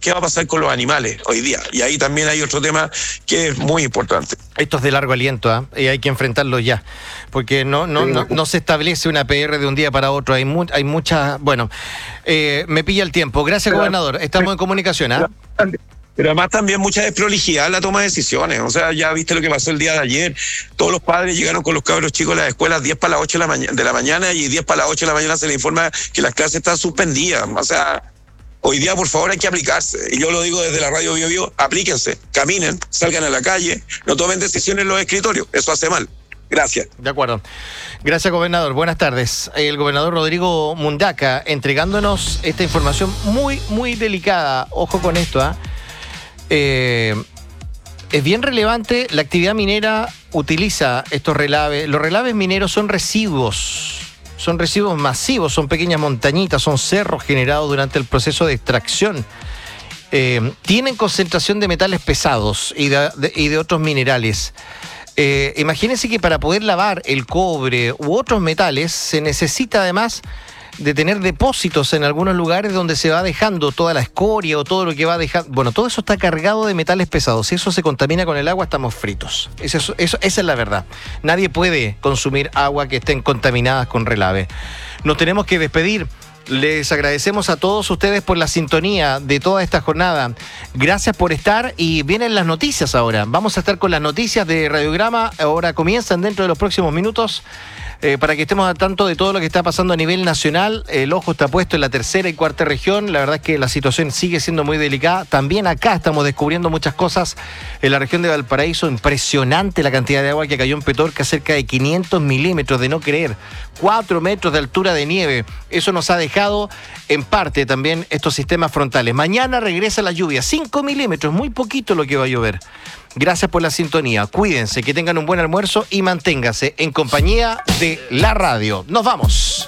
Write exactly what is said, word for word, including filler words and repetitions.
qué va a pasar con los animales hoy día. Y ahí también hay otro tema que es muy importante. Esto es de largo aliento, ¿eh? Y hay que enfrentarlo ya, porque no no, no no se establece una P R de un día para otro. Hay mu hay muchas... Bueno, eh, me pilla el tiempo. Gracias, pero, gobernador. Estamos en comunicación, ¿ah? ¿eh? Pero además también mucha desprolijidad en la toma de decisiones. O sea, ya viste lo que pasó el día de ayer. Todos los padres llegaron con los cabros chicos a las escuelas diez para las ocho de la, mañana, de la mañana y diez para las ocho de la mañana se les informa que las clases están suspendidas. O sea, hoy día, por favor, hay que aplicarse. Y yo lo digo desde la radio Bio Bio, aplíquense, caminen, salgan a la calle, no tomen decisiones en los escritorios. Eso hace mal. Gracias. De acuerdo. Gracias, gobernador. Buenas tardes. El gobernador Rodrigo Mundaca entregándonos esta información muy, muy delicada. Ojo con esto, ¿ah? ¿eh? Eh, es bien relevante. La actividad minera utiliza estos relaves. Los relaves mineros son residuos, son residuos masivos, son pequeñas montañitas, son cerros generados durante el proceso de extracción. Eh, tienen concentración de metales pesados y de, de, y de otros minerales. Eh, imagínense que para poder lavar el cobre u otros metales se necesita además de tener depósitos en algunos lugares donde se va dejando toda la escoria o todo lo que va dejando. Bueno, todo eso está cargado de metales pesados. Si eso se contamina con el agua, estamos fritos. Eso, eso, esa es la verdad. Nadie puede consumir agua que estén contaminadas con relave. Nos tenemos que despedir. Les agradecemos a todos ustedes por la sintonía de toda esta jornada. Gracias por estar y vienen las noticias ahora. Vamos a estar con las noticias de Radiograma. Ahora comienzan dentro de los próximos minutos. Eh, para que estemos al tanto de todo lo que está pasando a nivel nacional. El ojo está puesto en la tercera y cuarta región. La verdad es que la situación sigue siendo muy delicada. También acá estamos descubriendo muchas cosas. En la región de Valparaíso, impresionante la cantidad de agua que cayó en Petorca, cerca de quinientos milímetros, de no creer. cuatro metros de altura de nieve. Eso nos ha dejado en parte también estos sistemas frontales. Mañana regresa la lluvia, cinco milímetros, muy poquito lo que va a llover. Gracias por la sintonía. Cuídense, que tengan un buen almuerzo y manténgase en compañía de la radio. Nos vamos.